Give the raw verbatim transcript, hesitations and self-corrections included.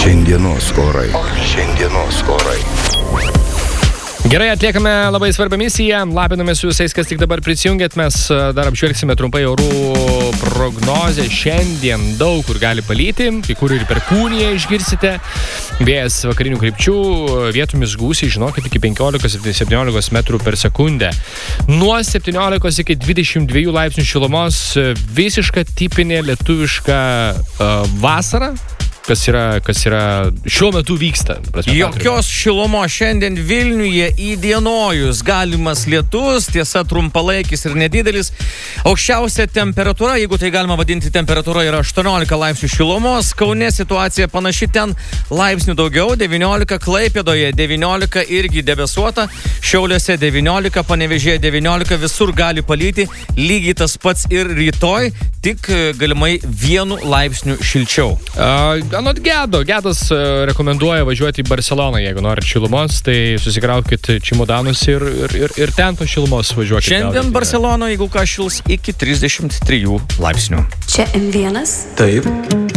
Šiandienos orai. Šiandienos orai. Gerai, atliekame labai svarbią misiją. Labiname su visais, kas tik dabar prisijungėt. Mes dar apžvelgsime trumpai orų prognozę. Šiandien daug kur gali palyti, kai kur ir perkūniją išgirsite. Vėjas vakarinių krypčių, vietomis gūsiai, žinokit, iki penkiolikos septyniolikos metrų per sekundę. Nuo septyniolikos iki dvidešimt dviejų laipsnių šilumos, visiška tipinė lietuviška uh, vasara. Kas yra, kas yra šiuo metu vyksta. Prasme, Jokios šilumos šiandien Vilniuje įdienojus. Galimas lietus, tiesa trumpalaikis ir nedidelis. Aukščiausia temperatūra, jeigu tai galima vadinti temperatūra, yra aštuoniolika laipsnių šilumos. Kaune situacija panaši, ten laipsnių daugiau, devyniolika, Klaipėdoje devyniolika, irgi debesuota, Šiauliuose devyniolika, Panevėžyje devyniolika, visur gali palyti, lygiai tas pats ir rytoj, tik galimai vienu laipsniu šilčiau. Uh, Anot Gedo, Gedas rekomenduoja važiuoti į Barceloną, jeigu norit šilumos, tai susikraukit čimodanus ir, ir, ir, ir ten to šilumos važiuokit. Šiandien Barcelono, jeigu ką, šils iki trisdešimt trijų laipsnių. Čia M vienas. Taip.